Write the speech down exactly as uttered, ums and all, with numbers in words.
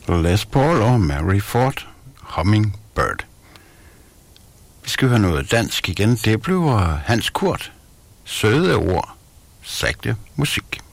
Les Paul og Mary Ford, Hummingbird. Vi skal høre noget dansk igen. Det bliver Hans Kurt. Søde ord, sagte musik.